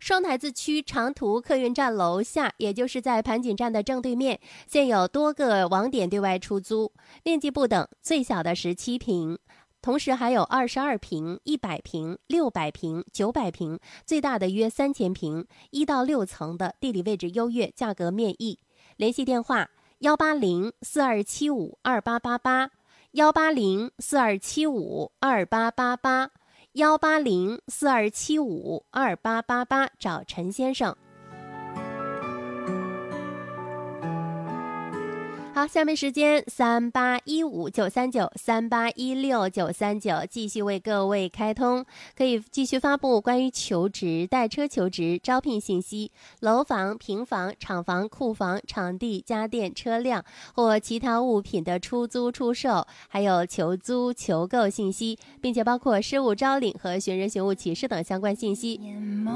双台子区长途客运站楼下，也就是在盘锦站的正对面，现有多个网点对外出租，面积不等，最小的17平。同时还有22平、100平、600平、900平，最大的约3000平，1到6层的，地理位置优越，价格面议。联系电话180-4275-2888，180-4275-2888，找陈先生。好，下面时间3815-939-3816-939，继续为各位开通，可以继续发布关于求职、代车求职、招聘信息、楼房、平房、厂房、库房、场地、家电、车辆或其他物品的出租、出售，还有求租、求购信息，并且包括失物招领和寻人寻物启事等相关信息。